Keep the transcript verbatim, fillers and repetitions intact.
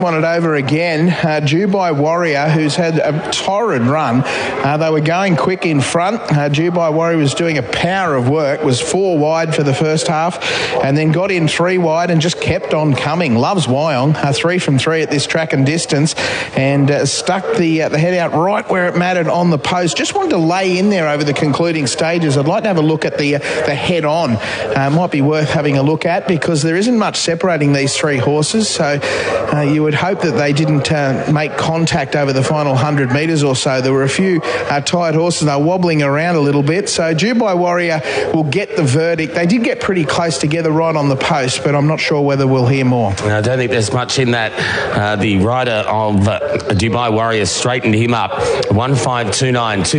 Won it over again. Uh, Dubai Warrior, who's had a torrid run. Uh, they were going quick in front. Uh, Dubai Warrior was doing a power of work, was four wide for the first half, and then got in three wide and just kept on coming. Loves Wyong, uh, three from three at this track and distance, and uh, stuck the uh, the head out right where it mattered on the post. Just wanted to lay in there over the concluding stages. I'd like to have a look at the uh, the head on. Uh, might be worth having a look at because there isn't much separating these three horses. So uh, you would hope that they didn't uh, make contact over the final one hundred metres or so. There were a few uh, tired horses. They were wobbling around a little bit. So Dubai Warrior will get the verdict. They did get pretty close together right on the post, but I'm not sure whether we'll hear more. I don't think there's much in that. Uh, the rider of uh, Dubai Warrior straightened him up. one five two nine.